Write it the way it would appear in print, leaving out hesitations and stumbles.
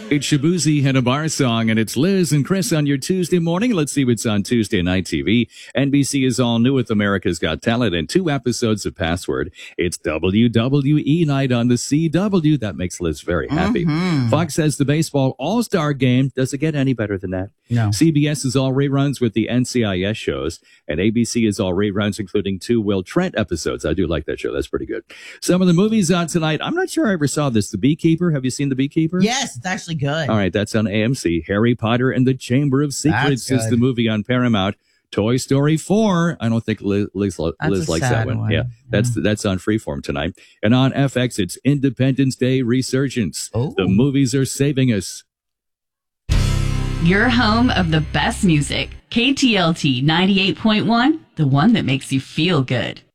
It's Shabuzi and a bar song, and it's Liz and Chris on your Tuesday morning. Let's see what's on Tuesday night TV. NBC is all new with America's Got Talent and 2 episodes of Password. It's WWE night on the CW. That makes Liz very happy. Fox has the baseball all-star game. Does it get any better than that? No. CBS is all reruns with the NCIS shows, and ABC is all reruns, including 2 Will Trent episodes. I do like that show. That's pretty good. Some of the movies on tonight. I'm not sure I ever saw this. The Beekeeper. Have you seen The Beekeeper? Yes, it's actually good. All right, that's on AMC. Harry Potter and the Chamber of Secrets is the movie on Paramount. Toy Story 4. I don't think Liz likes that one. Yeah, that's on Freeform tonight. And on FX, it's Independence Day Resurgence. Oh. The movies are saving us. Your home of the best music. KTLT 98.1, the one that makes you feel good.